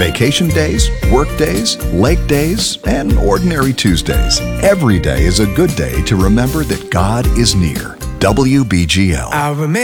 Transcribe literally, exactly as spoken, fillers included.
Vacation days, work days, lake days, and ordinary Tuesdays. Every day is a good day to remember that God is near. W B G L. I remember